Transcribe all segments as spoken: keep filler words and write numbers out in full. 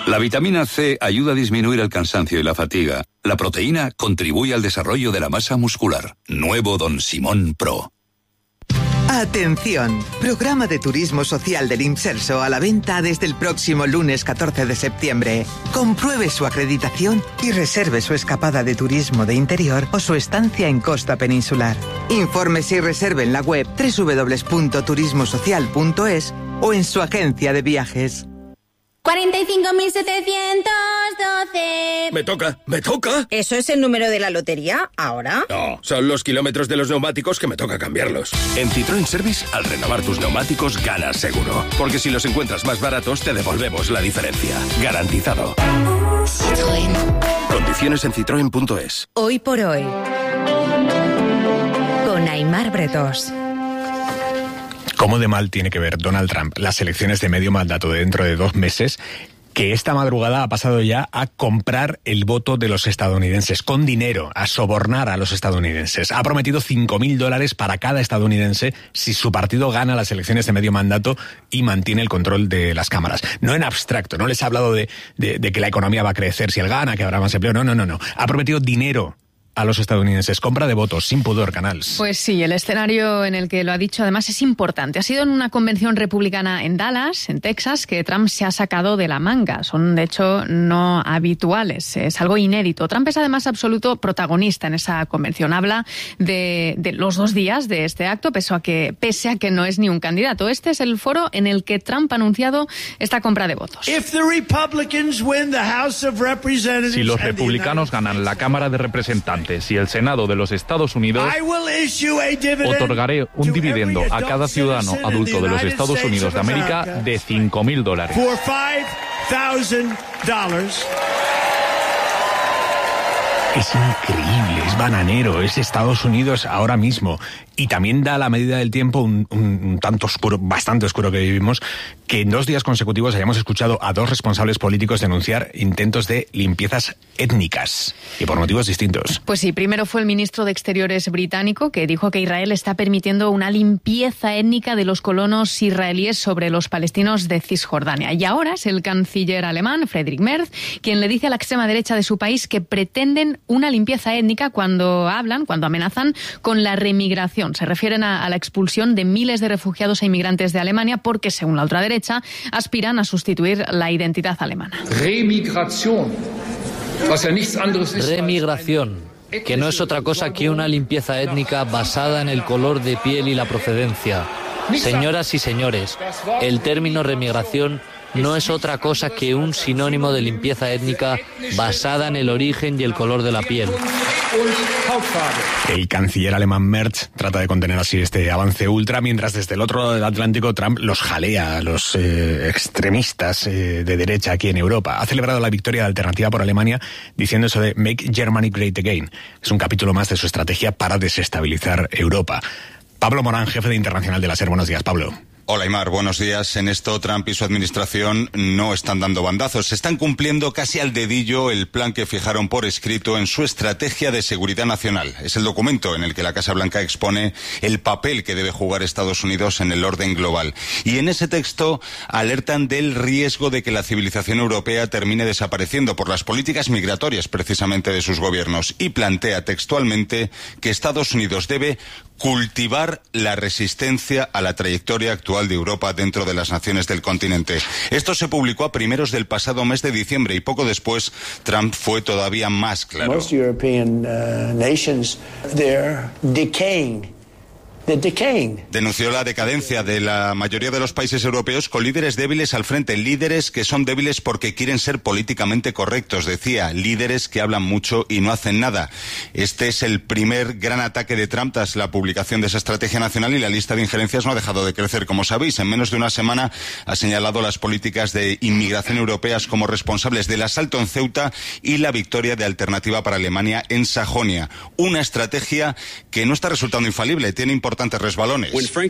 La vitamina C ayuda a disminuir el cansancio y la fatiga. La proteína contribuye al desarrollo de la masa muscular. Nuevo Don Simón Pro. Atención, programa de turismo social del Imserso a la venta desde el próximo lunes catorce de septiembre. Compruebe su acreditación y reserve su escapada de turismo de interior o su estancia en costa peninsular. Infórmese y reserve en la web doble u doble u doble u punto turismo social punto es o en su agencia de viajes. cuarenta y cinco mil setecientos doce. Me toca, me toca. ¿Eso es el número de la lotería ahora? No, son los kilómetros de los neumáticos que me toca cambiarlos. En Citroën Service, al renovar tus neumáticos, ganas seguro. Porque si los encuentras más baratos, te devolvemos la diferencia. Garantizado. Citroën. Condiciones en citroen punto es. Hoy por hoy, con Aimar Bretós. ¿Cómo de mal tiene que ver Donald Trump las elecciones de medio mandato de dentro de dos meses, que esta madrugada ha pasado ya a comprar el voto de los estadounidenses con dinero, a sobornar a los estadounidenses? Ha prometido cinco mil dólares para cada estadounidense si su partido gana las elecciones de medio mandato y mantiene el control de las cámaras. No en abstracto, no les ha hablado de, de, de que la economía va a crecer si él gana, que habrá más empleo. No, no, no, no. Ha prometido dinero a los estadounidenses. Compra de votos, sin pudor, Canals. Pues sí, el escenario en el que lo ha dicho además es importante. Ha sido en una convención republicana en Dallas, en Texas, que Trump se ha sacado de la manga. Son, de hecho, no habituales. Es algo inédito. Trump es además absoluto protagonista en esa convención. Habla de, de los dos días de este acto, pese a, que, pese a que no es ni un candidato. Este es el foro en el que Trump ha anunciado esta compra de votos. Si los republicanos ganan la Cámara de Representantes y el Senado de los Estados Unidos, otorgaré un dividendo a cada ciudadano adulto de los Estados Unidos de América de cinco mil dólares. Es increíble, es bananero, es Estados Unidos ahora mismo. Y también da a la medida del tiempo un, un, un tanto oscuro, bastante oscuro que vivimos, que en dos días consecutivos hayamos escuchado a dos responsables políticos denunciar intentos de limpiezas étnicas, y por motivos distintos. Pues sí, primero fue el ministro de Exteriores británico, que dijo que Israel está permitiendo una limpieza étnica de los colonos israelíes sobre los palestinos de Cisjordania. Y ahora es el canciller alemán, Friedrich Merz, quien le dice a la extrema derecha de su país que pretenden una limpieza étnica cuando hablan, cuando amenazan con la remigración. Se refieren a, a la expulsión de miles de refugiados e inmigrantes de Alemania porque, según la ultraderecha, aspiran a sustituir la identidad alemana. Remigración, que no es otra cosa que una limpieza étnica basada en el color de piel y la procedencia. Señoras y señores, el término remigración no es otra cosa que un sinónimo de limpieza étnica basada en el origen y el color de la piel. El canciller alemán Merz trata de contener así este avance ultra, mientras desde el otro lado del Atlántico Trump los jalea a los eh, extremistas eh, de derecha aquí en Europa. Ha celebrado la victoria de Alternativa por Alemania diciendo eso de Make Germany Great Again. Es un capítulo más de su estrategia para desestabilizar Europa. Pablo Morán, jefe de Internacional de la SER. Buenos días, Pablo. Hola, Aimar, buenos días. En esto, Trump y su administración no están dando bandazos. Están cumpliendo casi al dedillo el plan que fijaron por escrito en su estrategia de seguridad nacional. Es el documento en el que la Casa Blanca expone el papel que debe jugar Estados Unidos en el orden global. Y en ese texto alertan del riesgo de que la civilización europea termine desapareciendo por las políticas migratorias, precisamente, de sus gobiernos. Y plantea textualmente que Estados Unidos debe cultivar la resistencia a la trayectoria actual de Europa dentro de las naciones del continente. Esto se publicó a primeros del pasado mes de diciembre y poco después Trump fue todavía más claro. Most European uh, nations, they're decaying. Denunció la decadencia de la mayoría de los países europeos con líderes débiles al frente, líderes que son débiles porque quieren ser políticamente correctos, decía, líderes que hablan mucho y no hacen nada. Este es el primer gran ataque de Trump tras la publicación de esa estrategia nacional y la lista de injerencias no ha dejado de crecer. Como sabéis, en menos de una semana ha señalado las políticas de inmigración europeas como responsables del asalto en Ceuta y la victoria de Alternativa para Alemania en Sajonia. Una estrategia que no está resultando infalible, tiene importantes importantes resbalones.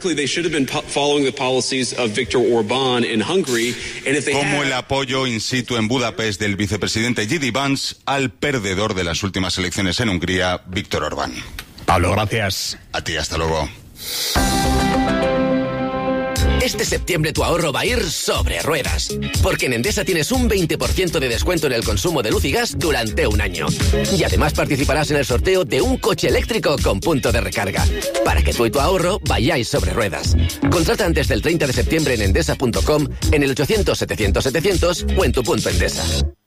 Como el apoyo in situ en Budapest del vicepresidente J D Vance al perdedor de las últimas elecciones en Hungría, Viktor Orbán. Pablo, gracias. A ti, hasta luego. Este septiembre tu ahorro va a ir sobre ruedas, porque en Endesa tienes un veinte por ciento de descuento en el consumo de luz y gas durante un año. Y además participarás en el sorteo de un coche eléctrico con punto de recarga, para que tú y tu ahorro vayáis sobre ruedas. Contrata antes del treinta de septiembre en endesa punto com, en el ochocientos setecientos setecientos o en tu punto Endesa.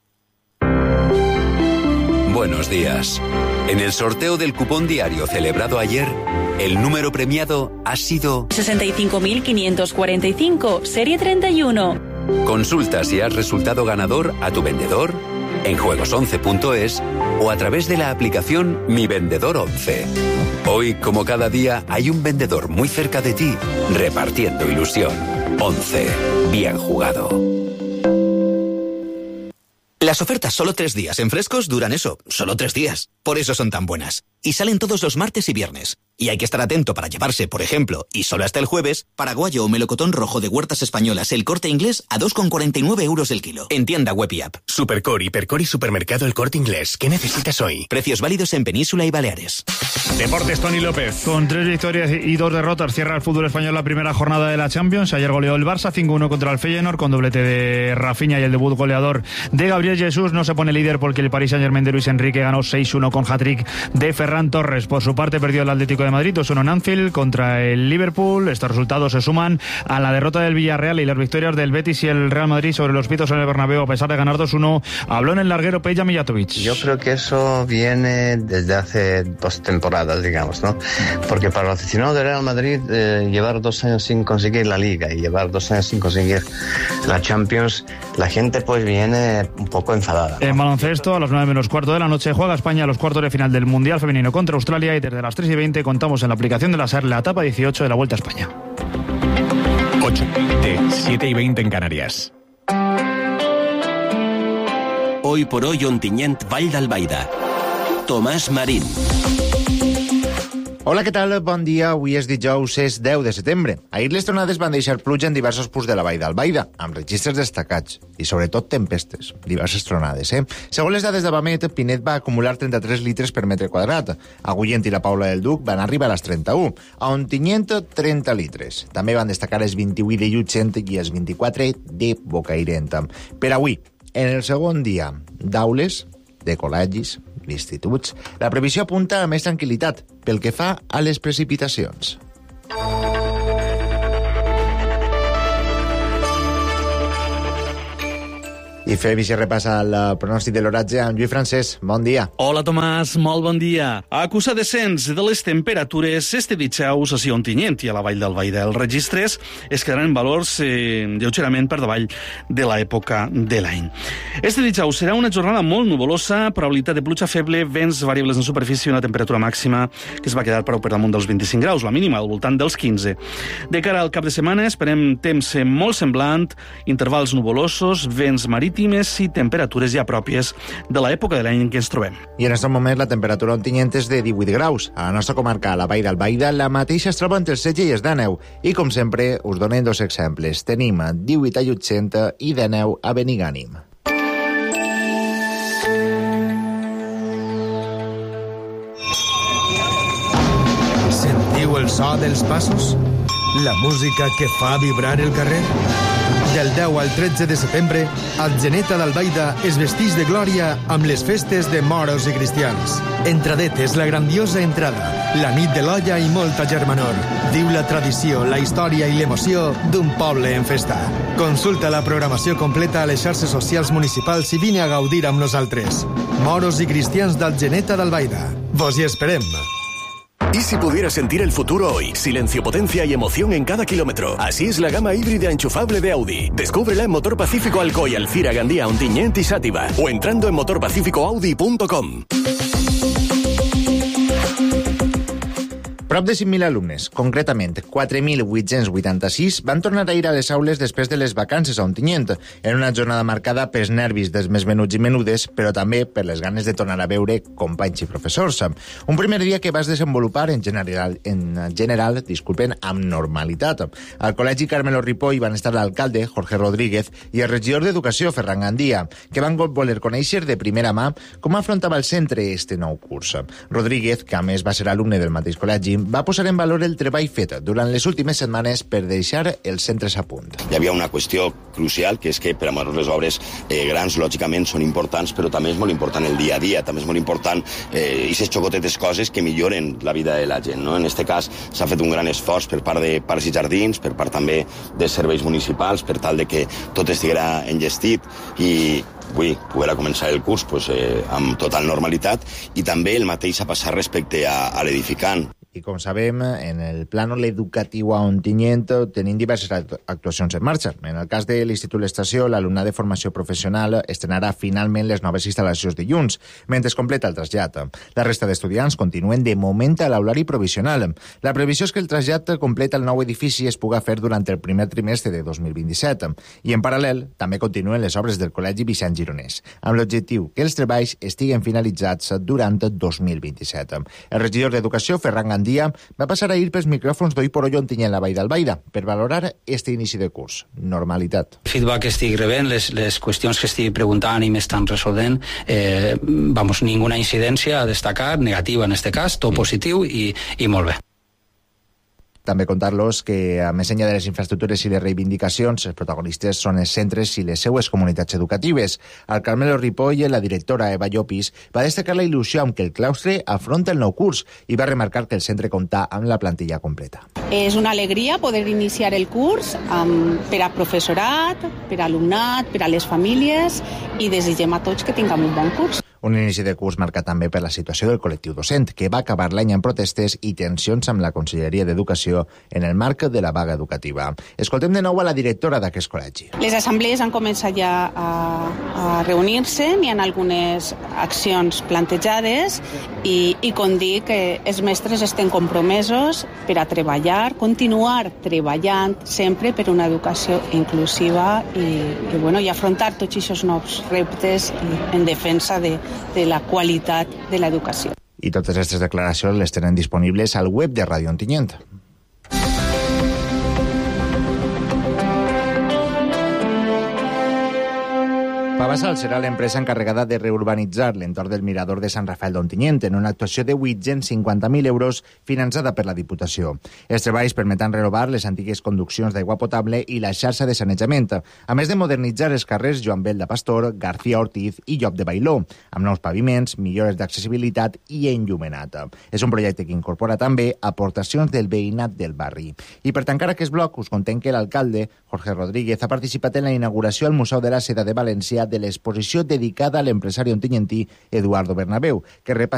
Buenos días. En el sorteo del cupón diario celebrado ayer, el número premiado ha sido sesenta y cinco mil quinientos cuarenta y cinco, serie treinta y uno. Consulta si has resultado ganador a tu vendedor, en juegos once punto es o a través de la aplicación Mi Vendedor once. Hoy, como cada día, hay un vendedor muy cerca de ti, repartiendo ilusión. once. Bien jugado. Las ofertas solo tres días en Frescos duran eso, solo tres días. Por eso son tan buenas. Y salen todos los martes y viernes. Y hay que estar atento para llevarse, por ejemplo, y solo hasta el jueves, paraguayo o melocotón rojo de Huertas Españolas El Corte Inglés a dos con cuarenta y nueve euros el kilo. En tienda web y app. Supercore, Hipercore y Supermercado El Corte Inglés. ¿Qué necesitas hoy? Precios válidos en Península y Baleares. Deportes, Tony López. Con tres victorias y dos derrotas cierra el fútbol español la primera jornada de la Champions. Ayer goleó el Barça cinco uno contra el Feyenoord con doblete de Rafinha y el debut goleador de Gabriel Jesús. No se pone líder porque el Paris Saint-Germain de Luis Enrique ganó seis uno con hat-trick de Ferran Torres. Por su parte perdió el Atlético de Madrid dos uno en Anfield contra el Liverpool. Estos resultados se suman a la derrota del Villarreal y las victorias del Betis y el Real Madrid sobre los pitos en el Bernabéu a pesar de ganar dos uno. Habló en el larguero Peja Mijatovic. Yo creo que eso viene desde hace dos temporadas, digamos, ¿no? Porque para el aficionado del Real Madrid eh, llevar dos años sin conseguir la Liga y llevar dos años sin conseguir la Champions, la gente pues viene un poco enfadada, ¿no? En baloncesto, a las nueve menos cuarto de la noche, juega España a los cuartos de final del Mundial Femenino contra Australia y desde las tres y veinte contamos en la aplicación de la SER la etapa dieciocho de la Vuelta a España. ocho, veinte, siete y veinte en Canarias. Hoy por hoy Ontinyent, Vall d'Albaida. Tomàs Marín. Hola, què tal? Bon dia. Avui és dijous, és deu de setembre. Ahir les tronades van deixar pluja en diversos punts de la Vall d'Albaida, amb registres destacats i, sobretot, tempestes. Diverses tronades, eh? Segons les dades de Bamet, Pinet va acumular trenta-tres litres per metre quadrat. Agullent i la Paula del Duc van arribar a les trenta-u. A Ontinyent, trenta litres. També van destacar els vint-i-vuit de Llutxent i els vint-i-quatre de Bocairent. Per avui, en el segon dia d'aules, de col·legis, d'instituts, la previsió apunta a més tranquil·litat pel que fa a les precipitacions. I fem i se repassa el pronòstic de l'oratge amb Lluís Francesc. Bon dia. Hola, Tomàs. Molt bon dia. A acusar descens de les temperatures este dijous a Ontinyent i a la Vall d'Albaida. Els registres es quedaran en valors eh, lleugerament per davall de l'època de l'any. Este dijous serà una jornada molt nuvolosa, probabilitat de pluja feble, vents variables en superfície i una temperatura màxima que es va quedar prou per damunt dels vint-i-cinc graus, la mínima al voltant dels quinze. De cara al cap de setmana esperem temps molt semblant, intervals nuvolosos, vents marítims i temperatures ja pròpies de l'època de l'any en què ens trobem. I en aquest moment la temperatura a Ontinyent és de divuit graus. A la nostra comarca, a la Vall d'Albaida, la mateixa es troba entre els setze i els dèneu. I, com sempre, us donem dos exemples. Tenim divuit a Llutxent i dèneu a Benigànim. Sentiu el so dels passos? La música que fa vibrar el carrer? Del deu al tretze de setembre, Atzeneta d'Albaida es vesteix de glòria amb les festes de moros i cristians. Entradet és la grandiosa entrada, la nit de l'olla i molta germanor. Diu la tradició, la història i l'emoció d'un poble en festa. Consulta la programació completa a les xarxes socials municipals i vine a gaudir amb nosaltres. Moros y cristians d'Atzeneta d'Albaida. Vos hi esperem. ¿Y si pudieras sentir el futuro hoy? Silencio, potencia y emoción en cada kilómetro. Así es la gama híbrida enchufable de Audi. Descúbrela en Motor Pacífico Alcoy, Alcira, Gandía, Ontinyent y Xàtiva. O entrando en motor pacífico audi punto com. Prop de cinc mil alumnes, concretament quatre mil vuit-cents vuitanta-sis, van tornar a ir a les aules després de les vacances a Ontinyent, en una jornada marcada pels nervis dels més menuts i menudes, però també per les ganes de tornar a veure companys i professors. Un primer dia que vas desenvolupar en general, en general disculpen, amb normalitat. Al Col·legi Carmelo Ripoll van estar l'alcalde, Jorge Rodríguez, i el regidor d'Educació, Ferran Gandía, que van voler conèixer de primera mà com afrontava el centre este nou curs. Rodríguez, que a més va ser alumne del mateix col·legi, va posar en valor el treball fet durant les últimes setmanes per deixar els centres a punt. Hi havia una qüestió crucial, que és que per a les obres eh, grans, lògicament, són importants, però també és molt important el dia a dia, també és molt important eh, aquestes xocotetes coses que milloren la vida de la gent, no? En aquest cas s'ha fet un gran esforç per part de Parcs i Jardins, per part també de serveis municipals, per tal de que tot estiguera enllestit i avui poder començar el curs pues, eh, amb total normalitat, i també el mateix ha passat respecte a, a l'edificant. I com sabem, en el plànol educatiu a Ontinyent tenim diverses actuacions en marxa. En el cas de l'Institut L'Estació, l'alumnat de formació professional estrenarà finalment les noves instal·lacions dilluns, mentre es completa el trasllat. La resta d'estudiants continuen de moment a l'aulari provisional. La previsió és que el trasllat complet al nou edifici es puga fer durant el primer trimestre de dos mil vint-i-set. I en paral·lel, també continuen les obres del Col·legi Vicent Gironès, amb l'objectiu que els treballs estiguen finalitzats durant dos mil vint-i-set. El regidor d'Educació, Ferran Gandia, va passar ahir pels micròfons d'Oi por Hoy Ontinyent la Vall d'Albaida per valorar este inici de curs. Normalitat. El feedback que estic rebent, les, les qüestions que estic preguntant i m'estan resolent, eh, vamos, ninguna incidència a destacar, negativa en este cas, tot positiu i, i molt bé. També contar-los que, a més enllà de les infraestructures i les reivindicacions, els protagonistes són els centres i les seues comunitats educatives. Al Carmelo Ripoll, la directora Eva Llopis va destacar la il·lusió amb què el claustre afronta el nou curs i va remarcar que el centre compta amb la plantilla completa. És una alegria poder iniciar el curs amb, per a professorat, per a alumnat, per a les famílies, i desitgem a tots que tinguem un bon curs. Un inici de curs marcat també per la situació del col·lectiu docent, que va acabar l'any en protestes i tensions amb la Conselleria d'Educació en el marc de la vaga educativa. Escoltem de nou a la directora d'aquest col·legi. Les assemblees han començat ja a, a reunir-se, hi ha algunes accions plantejades i, i com dic, eh, els mestres estem compromesos per a treballar, continuar treballant sempre per una educació inclusiva i, i, bueno, i afrontar tots aquests nous reptes en defensa de de la qualitat de l'educació. I totes aquestes declaracions les tenen disponibles al web de Ràdio Ontinyent. Pavasal serà l'empresa encarregada de reurbanitzar l'entorn del Mirador de Sant Rafael d'Ontinyent en una actuació de vuit-cents cinquanta mil euros finançada per la Diputació. Els treballs permeten renovar les antigues conduccions d'aigua potable i la xarxa de sanejament, a més de modernitzar els carrers Joan Bel de Pastor, García Ortiz i Llop de Bailó, amb nous paviments, millores d'accessibilitat i enllumenat. És un projecte que incorpora també aportacions del veïnat del barri. I per tancar aquest bloc, us contem que l'alcalde, Jorge Rodríguez, ha participat en la inauguració al Museu de la Seda de València de l'exposició dedicada a l'empresari ontinyentí Eduardo Bernabéu, que repassa